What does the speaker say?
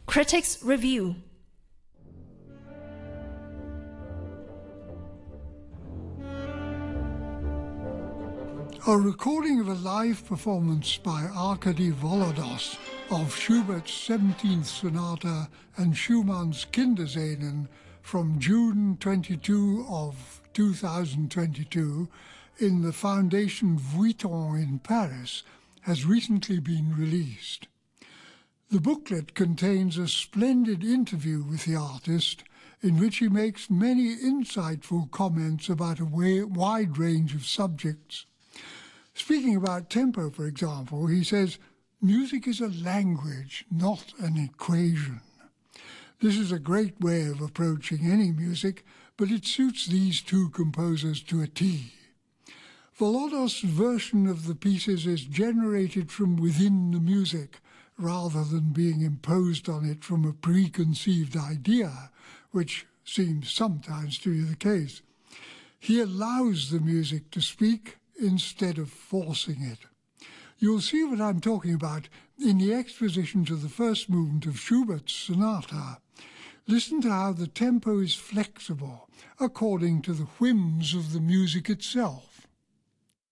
Critics Review. A recording of a live performance by Arkady Volodos of Schubert's 17th Sonata and Schumann's Kinderscenen from June 22 of 2022 in the Foundation Vuitton in Paris has recently been released. The booklet contains a splendid interview with the artist in which he makes many insightful comments about a wide range of subjects. Speaking about tempo, for example, he says, "Music is a language, not an equation." This is a great way of approaching any music, but it suits these two composers to a T. Volodos' version of the pieces is generated from within the music, rather than being imposed on it from a preconceived idea, which seems sometimes to be the case. He allows the music to speak instead of forcing it. You'll see what I'm talking about in the exposition to the first movement of Schubert's sonata. Listen to how the tempo is flexible according to the whims of the music itself.